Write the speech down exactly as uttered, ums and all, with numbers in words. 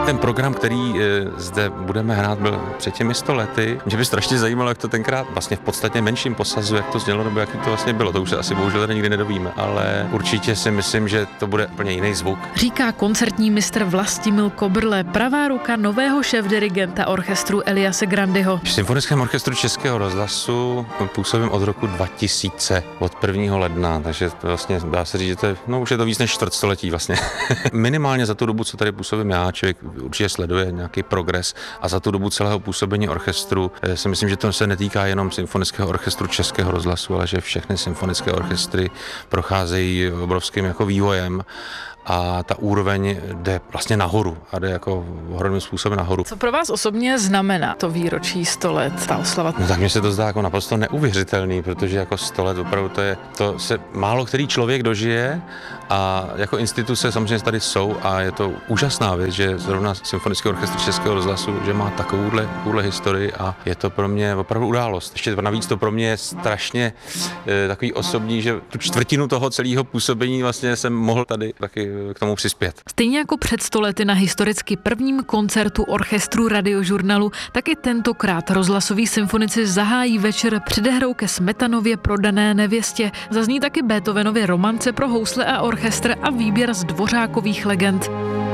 Ten program, který zde budeme hrát, byl před těmi sto lety. Mě by strašně zajímalo, jak to tenkrát vlastně v podstatně menším posazu, jak to znělo, nebo jak to vlastně bylo. To už se asi bohužel tady nikdy nedovíme, ale určitě si myslím, že to bude úplně jiný zvuk. Říká koncertní mistr Vlastimil Kobrle, pravá ruka nového šéfdirigenta orchestru Eliase Grandyho. V Symfonickém orchestru Českého rozhlasu působím od roku dva tisíce, od prvního ledna, takže to vlastně dá se říct, že to je, no už je to víc než čtvrtstoletí vlastně. Minimálně za tu dobu, co tady působím já, člověk určitě sleduje nějaký progres a za tu dobu celého působení orchestru si myslím, že to se netýká jenom Symfonického orchestru Českého rozhlasu, ale že všechny symfonické orchestry procházejí obrovským jako vývojem a ta úroveň jde vlastně nahoru a jde jako ohromným způsobem nahoru. Co pro vás osobně znamená to výročí sto let, ta oslava? No tak mně se to zdá jako naprosto neuvěřitelný, protože jako sto let opravdu to je, to se málo který člověk dožije a jako instituce samozřejmě tady jsou a je to úžasná věc, že zrovna Symfonický orchestr Českého rozhlasu, že má takovouhle, takovouhle historii a je to pro mě opravdu událost. Ještě navíc to pro mě je strašně e, takový osobní, že tu čtvrtinu toho celého působení vlastně jsem mohl tady taky k tomu přispět. Stejně jako před sto lety na historicky prvním koncertu orchestru Radiožurnalu, tak i tentokrát rozhlasoví symfonici zahájí večer předehrou ke Smetanově Prodané nevěstě. Zazní taky Beethovenově Romance pro housle a orchestr a výběr z Dvořákových legend.